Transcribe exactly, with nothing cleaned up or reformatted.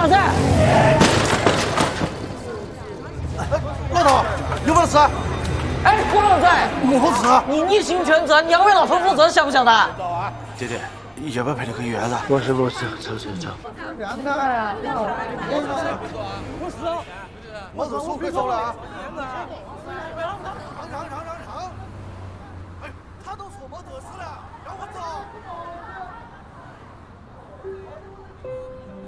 上山。 老头，有没得事？ 哎，郭老仔， 没好事。 你逆行全责，你要为老头负责，晓不晓得？ 爹爹，要不要陪你去医院噻？ 没事没事，走走走。 我这手可以走了啊。他都说没得事了，让我走。